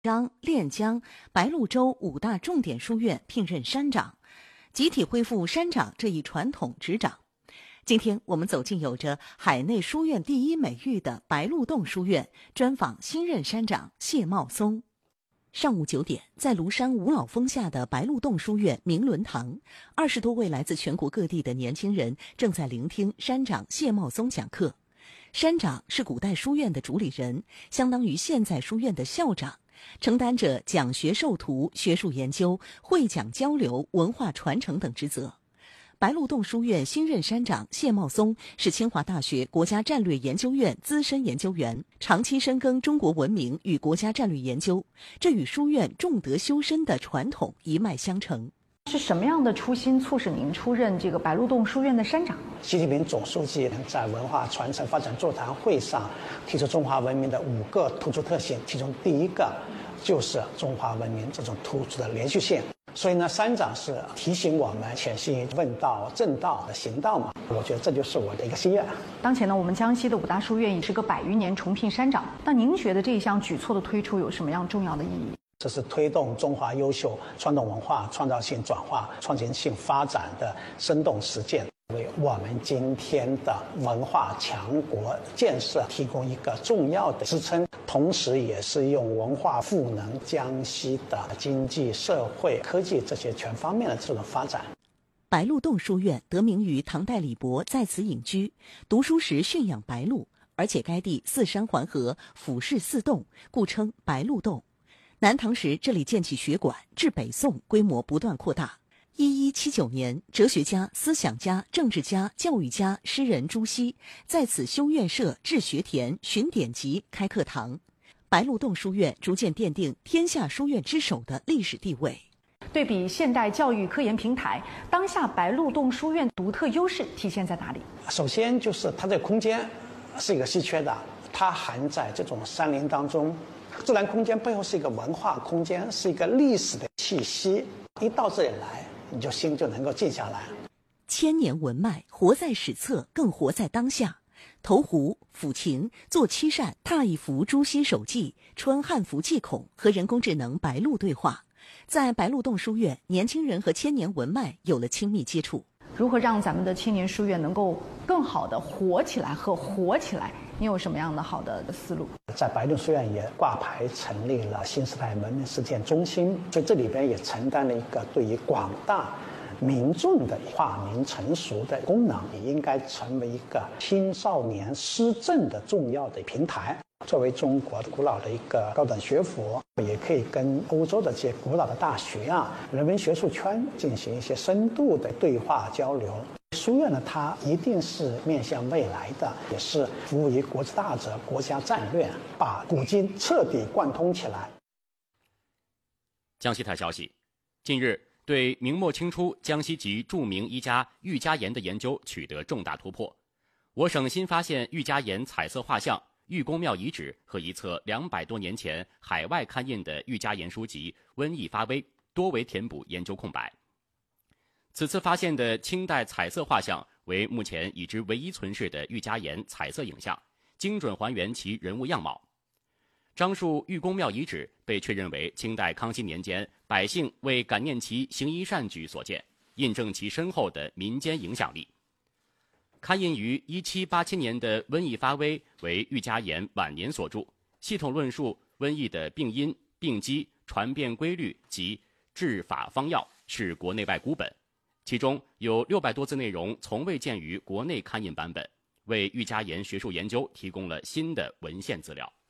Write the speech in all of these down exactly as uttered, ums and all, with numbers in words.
张、练江、白鹭洲五大重点书院聘任山长，集体恢复山长这一传统执掌。今天我们走进有着海内书院第一美誉的白鹿洞书院，专访新任山长谢茂松。上午九点，在庐山五老峰下的白鹿洞书院明伦堂，二十多位来自全国各地的年轻人正在聆听山长谢茂松讲课。山长是古代书院的主理人，相当于现在书院的校长，承担着讲学授徒、学术研究、会讲交流、文化传承等职责。白鹿洞书院新任山长谢茂松是清华大学国家战略研究院资深研究员，长期深耕中国文明与国家战略研究，这与书院重德修身的传统一脉相承。 是什么样的初心促使您出任这个白鹿洞书院的山长？ 习近平总书记在文化传承发展座谈会上提出中华文明的五个突出特性，其中第一个就是中华文明这种突出的连续性。所以呢，山长是提醒我们潜心问道、正道的行道嘛。我觉得这就是我的一个心愿。 当前呢，我们江西的五大书院也是个百余年重聘山长，那您觉得这一项举措的推出有什么样重要的意义？ 这是推动中华优秀传统文化创造性转化、创新性发展的生动实践，为我们今天的文化强国建设提供一个重要的支撑，同时也是用文化赋能江西的经济、社会、科技这些全方面的这种发展。 白鹿洞书院得名于唐代李博在此隐居，读书时驯养白鹿，而且该地四山环河，俯视四洞，故称白鹿洞。南唐时这里建起学馆，至北宋规模不断扩大。一一七九年，哲学家、思想家、政治家、教育家、诗人朱熹在此修院舍、治学田、寻典籍、开课堂。白鹿洞书院逐渐奠定天下书院之首的历史地位。 对比现代教育科研平台，当下白鹿洞书院独特优势体现在哪里？ 首先就是它的空间是一个稀缺的，它含在这种山林当中。自然空间背后是一个文化空间，是一个历史的气息。一到这里来，你就心就能够静下来。 千年文脉活在史册，更活在当下。投壶、抚琴、做漆扇、拓一幅朱熹手记、穿汉服祭孔，和人工智能白鹿对话。在白鹿洞书院，年轻人和千年文脉有了亲密接触。 如何让咱们的千年书院能够更好的活起来和活起来？你有什么样的好的思路？ 在白鹿书院也挂牌成立了新时代文明实践中心，所以这里边也承担了一个对于广大民众的化民成熟的功能，也应该成为一个青少年施政的重要的平台。作为中国古老的一个高等学府，也可以跟欧洲的这些古老的大学啊、人文学术圈进行一些深度的对话交流。书院呢，它一定是面向未来的，也是服务于国之大者、国家战略，把古今彻底贯通起来。 江西台消息，近日对明末清初江西籍著名医家郁家言的研究取得重大突破。我省新发现郁家言彩色画像、郁公庙遗址和一册两百多年前海外刊印的郁家言书籍《瘟疫发威》，多为填补研究空白。此次发现的清代彩色画像为目前已知唯一存世的郁家言彩色影像，精准还原其人物样貌。樟树郁公庙遗址被确认为清代康熙年间百姓为感念其行医善举所建，印证其深厚的民间影响力。刊印于一七八七年的《瘟疫发威》为郁家言晚年所著，系统论述瘟疫的病因、病机、传变规律及治法方药，是国内外孤本。其中有六百多字内容从未见于国内刊印版本，为郁家言学术研究提供了新的文献资料。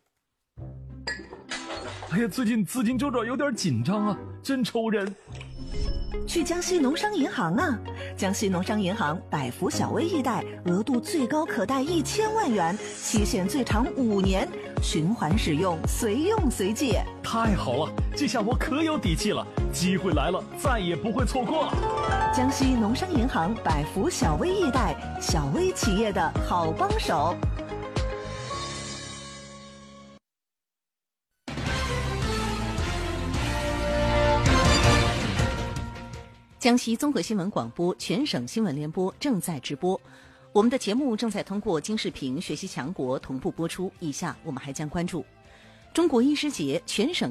哎呀，最近资金周转有点紧张啊，真愁人。 去江西农商银行啊！江西农商银行百福小微易贷，额度最高可贷一千万元，期限最长五年，循环使用，随用随借。 太好了，这下我可有底气了，机会来了，再也不会错过了。 江西农商银行百福小微易贷，小微企业的好帮手。 江西综合新闻广播全省新闻联播正在直播，我们的节目正在通过京视频学习强国同步播出。以下我们还将关注： 中国医师节全省